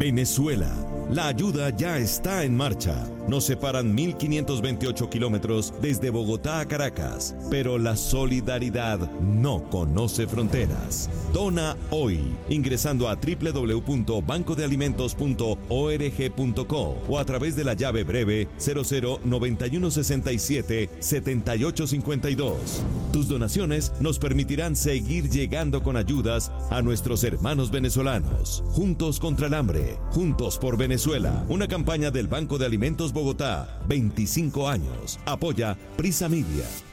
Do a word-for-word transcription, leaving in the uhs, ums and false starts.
Venezuela. La ayuda ya está en marcha. Nos separan mil quinientos veintiocho kilómetros desde Bogotá a Caracas, pero la solidaridad no conoce fronteras. Dona hoy, ingresando a doble u doble u doble u punto banco de alimentos punto org punto co o a través de la llave breve cero cero noventa y uno sesenta y siete setenta y ocho cincuenta y dos. Tus donaciones nos permitirán seguir llegando con ayudas a nuestros hermanos venezolanos. Juntos contra el hambre, juntos por Venezuela. Una campaña del Banco de Alimentos Bogotá. veinticinco años. Apoya Prisa Media.